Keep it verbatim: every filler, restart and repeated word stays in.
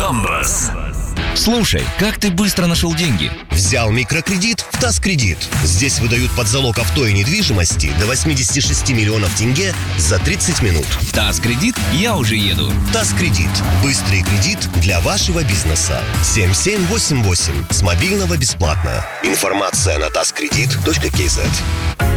Numbers. Слушай, как ты быстро нашел деньги? Взял микрокредит в ТАСС-кредит. Здесь выдают под залог авто и недвижимости до восемьдесят шесть миллионов тенге за тридцать минут. ТАСС-кредит, я уже еду. ТАСС-кредит. Быстрый кредит для вашего бизнеса. семь семь восемь восемь. С мобильного бесплатно. Информация на taskcredit точка кз.